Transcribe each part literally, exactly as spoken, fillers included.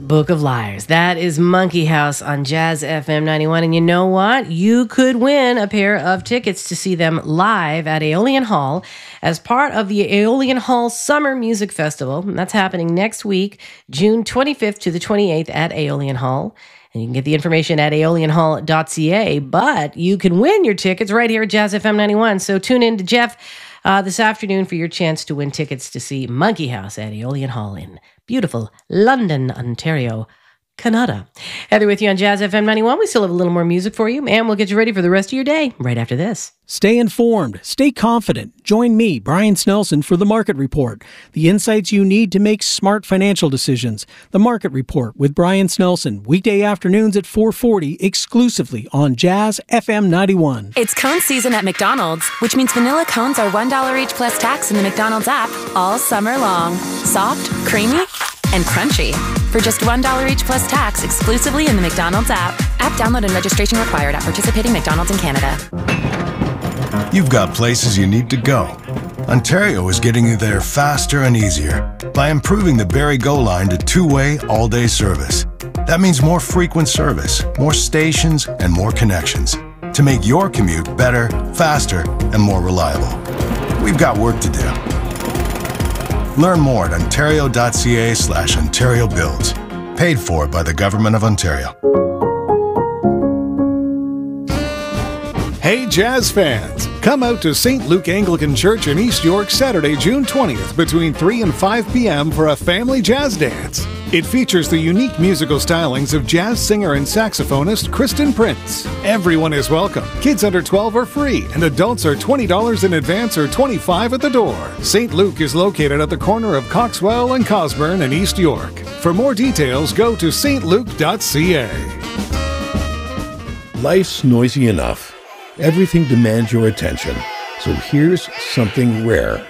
Book of Liars. That is Monkey House on Jazz F M ninety-one. And you know what? You could win a pair of tickets to see them live at Aeolian Hall as part of the Aeolian Hall Summer Music Festival. And that's happening next week, June twenty-fifth to the twenty-eighth at Aeolian Hall. And you can get the information at aeolian hall dot c a. But you can win your tickets right here at Jazz F M ninety-one. So tune in to Jeff uh, this afternoon for your chance to win tickets to see Monkey House at Aeolian Hall in beautiful London, Ontario, Canada. Heather with you on Jazz F M ninety-one. We still have a little more music for you, and we'll get you ready for the rest of your day right after this. Stay informed. Stay confident. Join me, Brian Snelson, for The Market Report. The insights you need to make smart financial decisions. The Market Report with Brian Snelson. Weekday afternoons at four forty, exclusively on Jazz F M ninety-one. It's cone season at McDonald's, which means vanilla cones are one dollar each plus tax in the McDonald's app all summer long. Soft, creamy, and crunchy. For just one dollar each plus tax exclusively in the McDonald's app. App download and registration required at participating McDonald's in Canada. You've got places you need to go. Ontario is getting you there faster and easier by improving the Barrie Go line to two-way, all-day service. That means more frequent service, more stations, and more connections to make your commute better, faster, and more reliable. We've got work to do. Learn more at ontario dot c a slash Ontario Builds. Paid for by the Government of Ontario. Hey Jazz fans, come out to Saint Luke Anglican Church in East York Saturday, June twentieth between three and five p.m. for a family jazz dance. It features the unique musical stylings of jazz singer and saxophonist Kristen Prince. Everyone is welcome. Kids under twelve are free, and adults are twenty dollars in advance or twenty-five dollars at the door. Saint Luke is located at the corner of Coxwell and Cosburn in East York. For more details, go to s t luke dot c a. Life's noisy enough. Everything demands your attention. So here's something rare.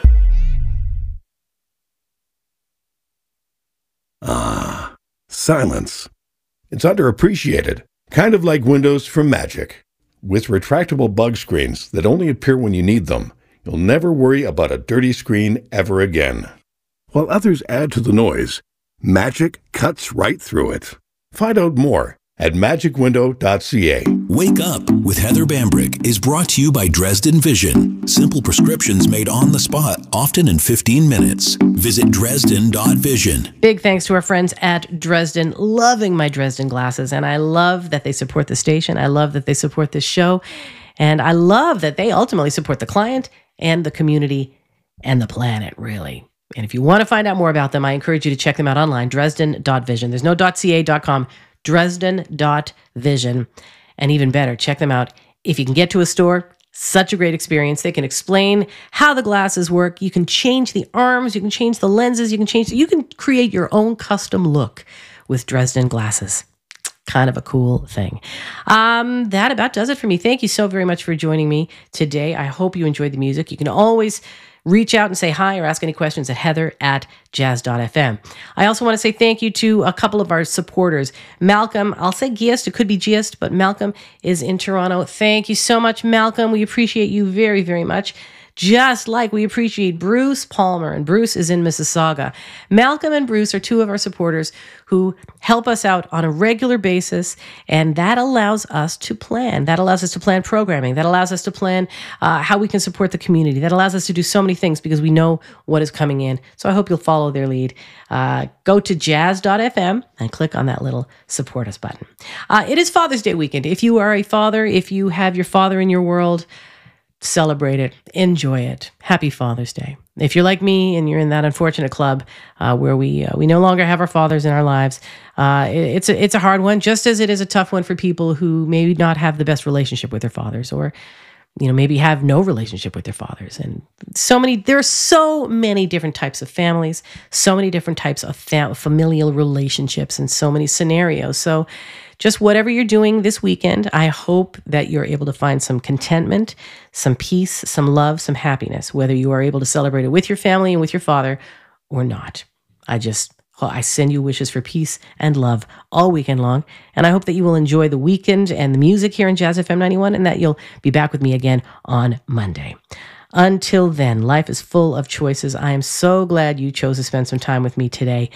Ah, silence. It's underappreciated, kind of like Windows from Magic. With retractable bug screens that only appear when you need them, you'll never worry about a dirty screen ever again. While others add to the noise, Magic cuts right through it. Find out more at magic window dot c a. Wake Up with Heather Bambrick is brought to you by Dresden Vision. Simple prescriptions made on the spot, often in fifteen minutes. Visit dresden dot vision. Big thanks to our friends at Dresden. Loving my Dresden glasses. And I love that they support the station. I love that they support this show. And I love that they ultimately support the client and the community and the planet, really. And if you want to find out more about them, I encourage you to check them out online, dresden dot vision. There's no .ca dot com. dresden dot vision. And even better, check them out if you can get to a store. Such a great experience. They can explain how the glasses work. You can change the arms, you can change the lenses, you can change, you can create your own custom look with Dresden glasses. Kind of a cool thing. Um, that about does it for me. Thank you so very much for joining me today. I hope you enjoyed the music. You can always reach out and say hi or ask any questions at heather at jazz dot f m. I also want to say thank you to a couple of our supporters. Malcolm, I'll say Gist, it could be Gist, but Malcolm is in Toronto. Thank you so much, Malcolm. We appreciate you very, very much. Just like we appreciate Bruce Palmer, and Bruce is in Mississauga. Malcolm and Bruce are two of our supporters who help us out on a regular basis, and that allows us to plan. That allows us to plan programming. That allows us to plan uh, how we can support the community. That allows us to do so many things because we know what is coming in. So I hope you'll follow their lead. Uh, go to jazz dot f m and click on that little support us button. Uh, it is Father's Day weekend. If you are a father, if you have your father in your world, celebrate it, enjoy it. Happy Father's Day. If you're like me and you're in that unfortunate club uh, where we uh, we no longer have our fathers in our lives, uh, it, it's a, it's a hard one, just as it is a tough one for people who maybe not have the best relationship with their fathers, or you know maybe have no relationship with their fathers. And so many, there are so many different types of families, so many different types of fam- familial relationships, and so many scenarios. So just whatever you're doing this weekend, I hope that you're able to find some contentment, some peace, some love, some happiness, whether you are able to celebrate it with your family and with your father or not. I just, I send you wishes for peace and love all weekend long. And I hope that you will enjoy the weekend and the music here in Jazz F M ninety-one, and that you'll be back with me again on Monday. Until then, life is full of choices. I am so glad you chose to spend some time with me today.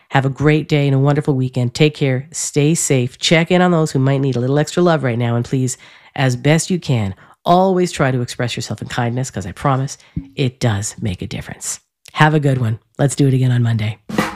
Have a great day and a wonderful weekend. Take care. Stay safe. Check in on those who might need a little extra love right now. And please, as best you can, always try to express yourself in kindness, because I promise it does make a difference. Have a good one. Let's do it again on Monday.